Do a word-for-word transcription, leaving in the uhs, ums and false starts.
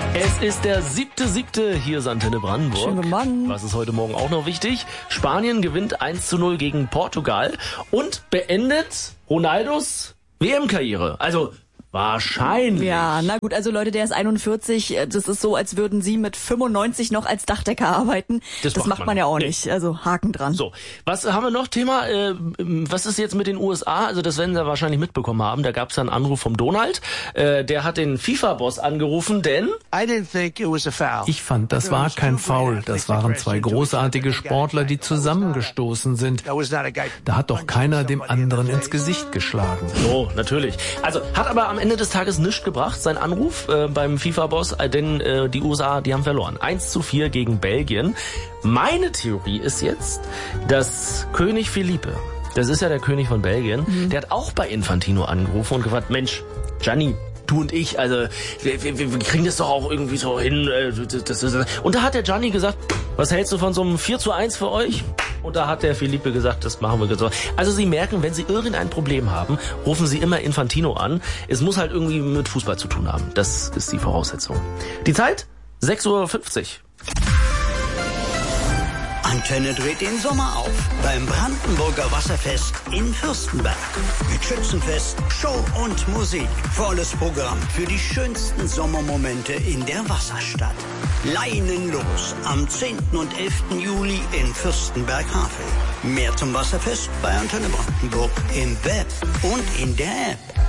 Es ist der siebte siebte Hier ist Antenne Brandenburg. Schönen guten Morgen. Was ist heute Morgen auch noch wichtig? Spanien gewinnt eins zu null gegen Portugal und beendet Ronaldos W M-Karriere. Also wahrscheinlich. Ja, na gut, also Leute, der ist einundvierzig. Das ist so, als würden Sie mit fünfundneunzig noch als Dachdecker arbeiten. Das, das macht man, man ja auch nee. nicht. Also Haken dran. So, was haben wir noch? Thema, äh, was ist jetzt mit den U S A? Also das werden Sie wahrscheinlich mitbekommen haben. Da gab es einen Anruf vom Donald. Äh, der hat den FIFA-Boss angerufen, denn I didn't think it was a foul. Ich fand, das war kein Foul. Das waren zwei großartige Sportler, die zusammengestoßen sind. Da hat doch keiner dem anderen ins Gesicht geschlagen. Oh, natürlich. Also hat aber am Ende des Tages nichts gebracht, sein Anruf äh, beim FIFA-Boss, äh, denn äh, die U S A, die haben verloren. eins zu vier gegen Belgien. Meine Theorie ist jetzt, dass König Felipe, das ist ja der König von Belgien, mhm. der hat auch bei Infantino angerufen und gefragt, Mensch, Gianni, du und ich, also wir, wir, wir kriegen das doch auch irgendwie so hin. Äh, das, das, das. Und da hat der Gianni gesagt, was hältst du von so einem vier zu eins für euch? Und da hat der Felipe gesagt, das machen wir so. Also Sie merken, wenn Sie irgendein Problem haben, rufen Sie immer Infantino an. Es muss halt irgendwie mit Fußball zu tun haben. Das ist die Voraussetzung. Die Zeit? sechs Uhr fünfzig. Antenne dreht den Sommer auf beim Brandenburger Wasserfest in Fürstenberg. Mit Schützenfest, Show und Musik. Volles Programm für die schönsten Sommermomente in der Wasserstadt. Leinen los am zehnten und elften Juli in Fürstenberg-Havel. Mehr zum Wasserfest bei Antenne Brandenburg im Web und in der App.